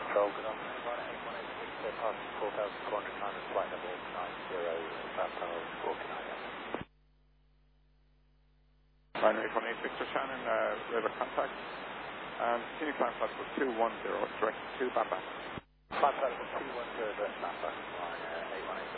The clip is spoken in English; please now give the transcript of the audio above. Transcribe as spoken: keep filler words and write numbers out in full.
Control, good afternoon. Right, eight one eight six, uh, past four thousand four hundred kilometers, flight level nine zero, South Tower, forty-nine. Line eight one eight six for Shannon, uh, radar contact. Um, continue climb flight for two one zero, direct to Bamba. Climb flight for two one zero, direct Bamba. Right,